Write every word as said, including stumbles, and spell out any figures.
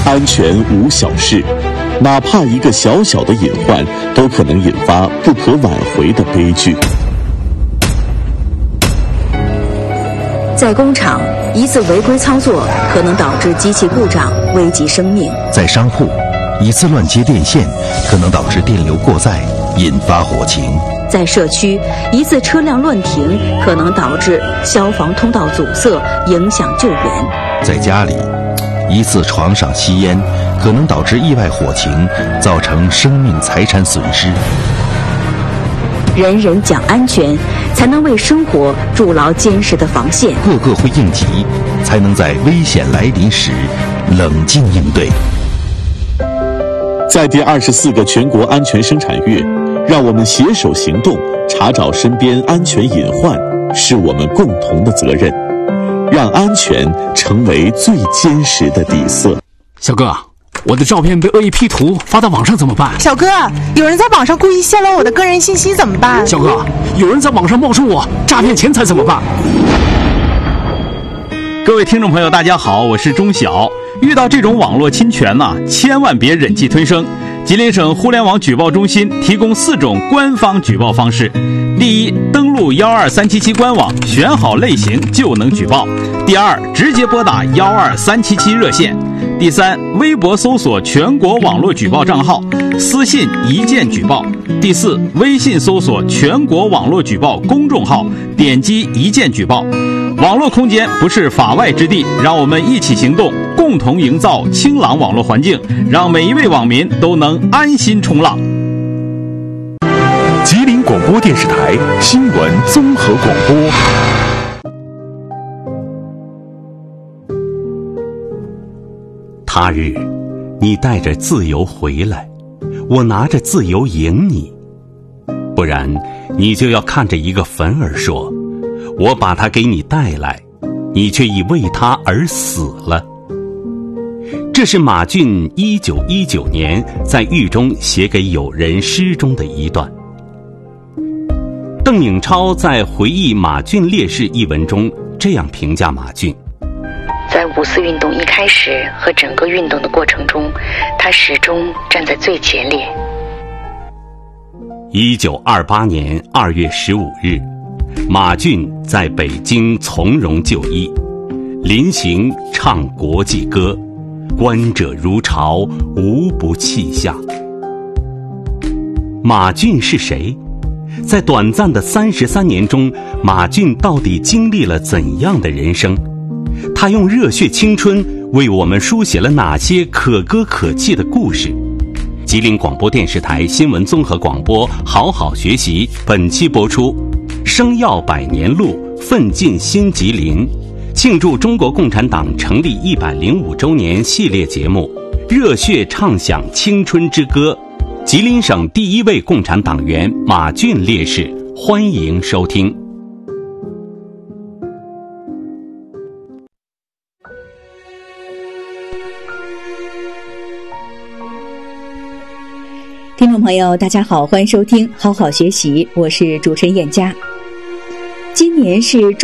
安全无小事，哪怕一个小小的隐患，都可能引发不可挽回的悲剧。 在工厂，一次违规操作可能导致机器故障，危及生命； 在商铺，一次乱接电线可能导致电流过载，引发火情； 在社区，一次车辆乱停可能导致消防通道阻塞，影响救援； 在家里，一次床上吸烟可能导致意外火情，造成生命财产损失。 人人讲安全，才能为生活筑牢坚实的防线。 个个会应急，才能在危险来临时冷静应对。 在第二十四个全国安全生产月，让我们携手行动，查找身边安全隐患，是我们共同的责任，让安全成为最坚实的底色。 小哥，我的照片被恶意 P 图发到网上怎么办？ 小哥，有人在网上故意泄露我的个人信息怎么办？ 小哥，有人在网上冒充我诈骗钱财怎么办？ 各位听众朋友大家好，我是钟晓。遇到这种网络侵权呢、啊，千万别忍气吞声。吉林省互联网举报中心提供四种官方举报方式：第一，登录一二三七七官网，选好类型就能举报；第二，直接拨打一二三七七热线；第三，微博搜索全国网络举报账号，私信一键举报；第四，微信搜索全国网络举报公众号，点击一键举报。网络空间不是法外之地，让我们一起行动，共同营造清朗网络环境，让每一位网民都能安心冲浪。 吉林广播电视台新闻综合广播。 他日，你带着自由回来，我拿着自由迎你，不然你就要看着一个坟儿说，我把它给你带来，你却已为它而死了。这是马俊一九一九年在狱中写给友人诗中的一段。邓颖超在回忆马俊烈士一文中这样评价马俊： 在五四运动一开始和整个运动的过程中，他始终站在最前列。 一九二八年二月十五日，马俊在北京从容就医，临行唱国际歌，观者如潮，无不泣下。马俊是谁？在短暂的三十三年中，马俊到底经历了怎样的人生？他用热血青春为我们书写了哪些可歌可泣的故事？吉林广播电视台新闻综合广播好好学习本期播出生耀百年路，奋进新吉林，庆祝中国共产党成立一百零五周年系列节目，热血唱响青春之歌。吉林省第一位共产党员马俊烈士，欢迎收听。 听众朋友大家好，欢迎收听好好学习，我是主持人燕佳。今年是中